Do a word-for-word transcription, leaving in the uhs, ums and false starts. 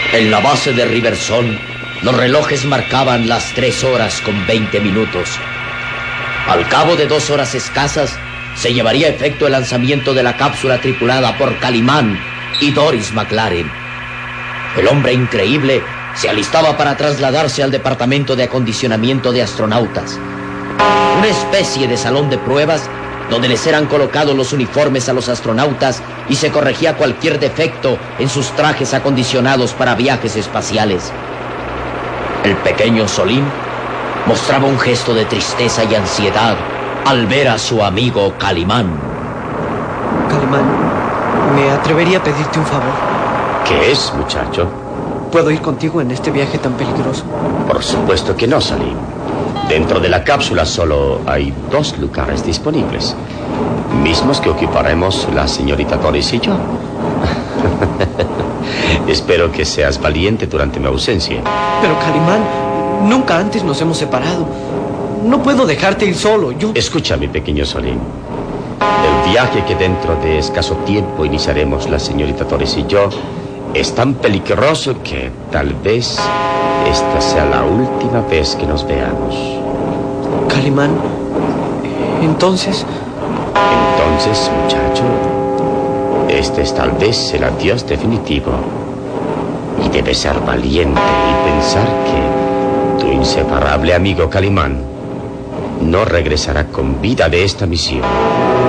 En la base de Riversón, los relojes marcaban las tres horas con veinte minutos. Al cabo de dos horas escasas, se llevaría a efecto el lanzamiento de la cápsula tripulada por Calimán y Doris McLaren. El hombre increíble se alistaba para trasladarse al departamento de acondicionamiento de astronautas, una especie de salón de pruebas donde les eran colocados los uniformes a los astronautas y se corregía cualquier defecto en sus trajes acondicionados para viajes espaciales. El pequeño Solín mostraba un gesto de tristeza y ansiedad al ver a su amigo Calimán. Calimán, me atrevería a pedirte un favor. ¿Qué es, muchacho? ¿Puedo ir contigo en este viaje tan peligroso? Por supuesto que no, Salim. Dentro de la cápsula solo hay dos lugares disponibles, mismos que ocuparemos la señorita Doris y yo. Espero que seas valiente durante mi ausencia. Pero, Calimán, nunca antes nos hemos separado. No puedo dejarte ir solo, yo... Escucha, mi pequeño Solín. El viaje que dentro de escaso tiempo iniciaremos la señorita Doris y yo es tan peligroso que tal vez esta sea la última vez que nos veamos. Calimán, entonces... Entonces, muchacho, este es tal vez el adiós definitivo. Y debes ser valiente y pensar que tu inseparable amigo Calimán no regresará con vida de esta misión.